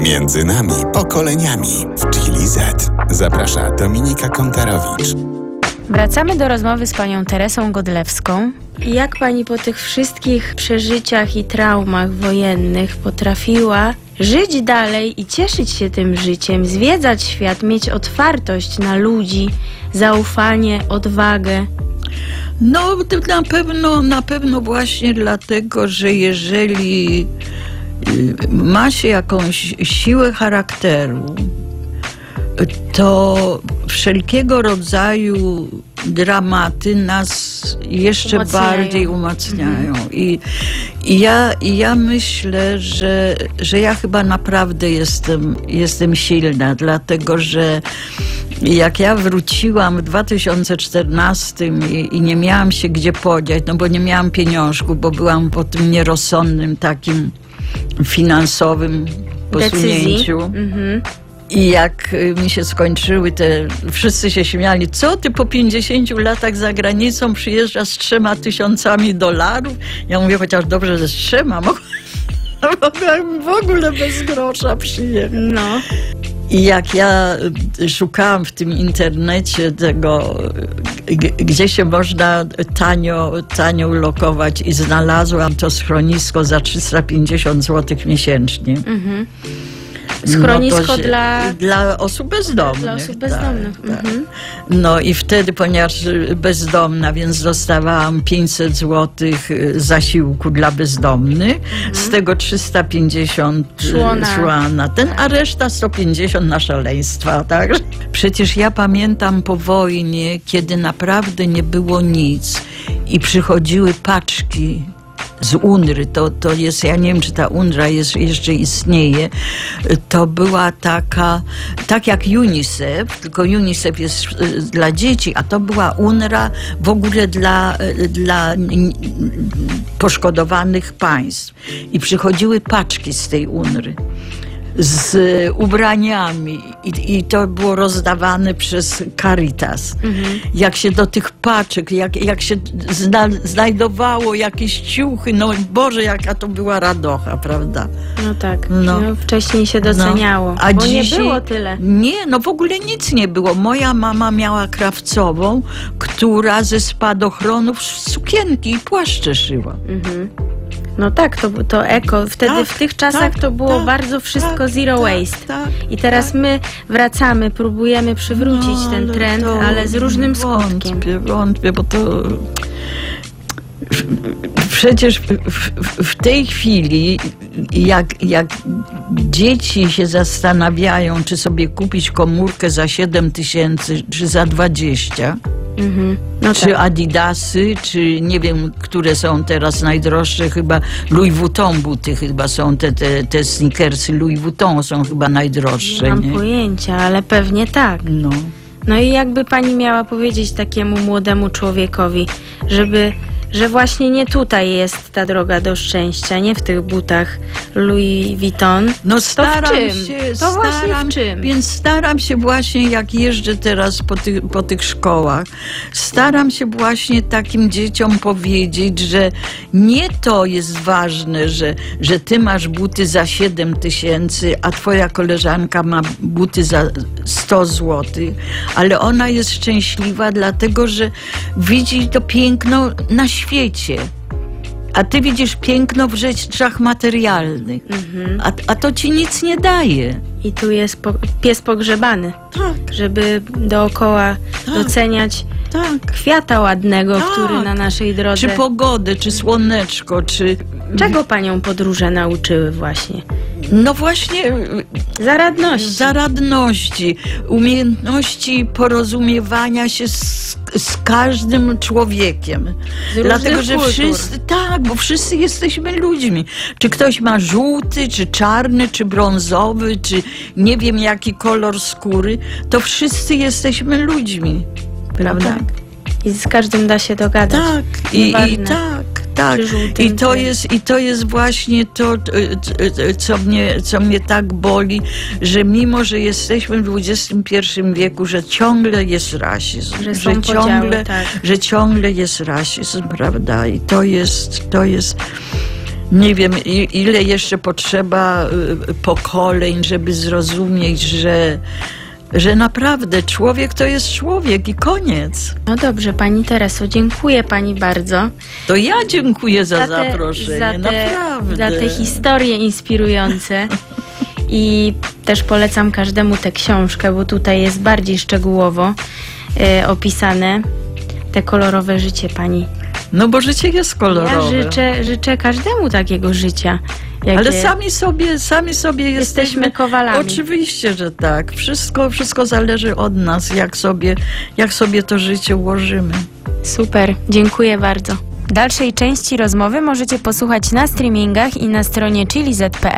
Między nami pokoleniami w Chili Z. Zaprasza Dominika Kontarowicz. Wracamy do rozmowy z panią Teresą Godlewską. Jak pani po tych wszystkich przeżyciach i traumach wojennych potrafiła żyć dalej i cieszyć się tym życiem, zwiedzać świat, mieć otwartość na ludzi, zaufanie, odwagę? No na pewno właśnie dlatego, że jeżeli ma się jakąś siłę charakteru, to wszelkiego rodzaju dramaty nas jeszcze bardziej umacniają. I ja myślę, że ja chyba naprawdę jestem silna, dlatego że jak ja wróciłam w 2014 i nie miałam się gdzie podziać, no bo nie miałam pieniążków, bo byłam po tym nierozsądnym takim finansowym posunięciu. I jak mi się skończyły wszyscy się śmiali, co ty po 50 latach za granicą przyjeżdżasz z $3000? Ja mówię, chociaż dobrze, że z 3, mogłam w ogóle bez grosza przyjechać. No. I jak ja szukałam w tym internecie tego, gdzie się można tanio ulokować, i znalazłam to schronisko za 350 zł miesięcznie. Schronisko dla osób bezdomnych. Dla osób bezdomnych. Tak. No i wtedy, ponieważ bezdomna, więc dostawałam 500 zł zasiłku dla bezdomnych. Z tego 350 szła na ten, a reszta 150 na szaleństwa. Tak? Przecież ja pamiętam po wojnie, kiedy naprawdę nie było nic i przychodziły paczki z UNRY, to jest, ja nie wiem, czy ta UNRWA jeszcze istnieje, to była tak jak UNICEF, tylko UNICEF jest dla dzieci, a to była UNRWA w ogóle dla poszkodowanych państw. I przychodziły paczki z tej UNRWY z ubraniami i to było rozdawane przez Caritas. Jak się do tych paczek, jak się znajdowało jakieś ciuchy, no Boże, jaka to była radocha, prawda? No tak, no wcześniej się doceniało, a bo dzisiaj nie było tyle. Nie, no w ogóle nic nie było. Moja mama miała krawcową, która ze spadochronów sukienki i płaszcze szyła. No tak, to eko. Wtedy w tych czasach to było bardzo wszystko zero waste. I teraz my wracamy, próbujemy przywrócić ten trend, ale z różnym skutkiem. Wątpię, bo to... Przecież w tej chwili, jak dzieci się zastanawiają, czy sobie kupić komórkę za 7000, czy za 20, czy Adidasy, czy nie wiem, które są teraz najdroższe, chyba Louis Vuitton buty, chyba są te sneakersy Louis Vuitton są chyba najdroższe. Nie mam pojęcia, ale pewnie tak. No i jakby pani miała powiedzieć takiemu młodemu człowiekowi, że właśnie nie tutaj jest ta droga do szczęścia, nie w tych butach Louis Vuitton. No staram się, więc staram się właśnie, jak jeżdżę teraz po tych szkołach, staram się właśnie takim dzieciom powiedzieć, że nie to jest ważne, że ty masz buty za 7000, a twoja koleżanka ma buty za 100 zł, ale ona jest szczęśliwa, dlatego że widzi to piękno na świecie. A ty widzisz piękno w rzeczach materialnych. A to ci nic nie daje. I tu jest pies pogrzebany. Żeby dookoła doceniać kwiata ładnego, który na naszej drodze... Czy pogodę, czy słoneczko, czy... Czego panią podróże nauczyły właśnie? No właśnie... Zaradności. Umiejętności porozumiewania się z każdym człowiekiem. Dlatego, że wszyscy... Tak, bo wszyscy jesteśmy ludźmi. Czy ktoś ma żółty, czy czarny, czy brązowy, czy nie wiem jaki kolor skóry, to wszyscy jesteśmy ludźmi. Prawda? No tak. I z każdym da się dogadać. Tak, tak. I to jest właśnie to, co mnie tak boli, że mimo, że jesteśmy w XXI wieku, że ciągle jest rasizm. Że ciągle jest rasizm, prawda? I to jest Nie wiem, ile jeszcze potrzeba pokoleń, żeby zrozumieć, że naprawdę człowiek to jest człowiek i koniec. No dobrze, pani Tereso, dziękuję pani bardzo. To ja dziękuję za Za zaproszenie, naprawdę. Za te historie inspirujące. I też polecam każdemu tę książkę, bo tutaj jest bardziej szczegółowo opisane te kolorowe życie pani. No bo życie jest kolorowe. Ja życzę każdemu takiego życia. Ale sami sobie jesteśmy kowalami. Oczywiście, że tak. Wszystko zależy od nas, jak sobie to życie ułożymy. Super, dziękuję bardzo. Dalszej części rozmowy możecie posłuchać na streamingach i na stronie chiliz.pl.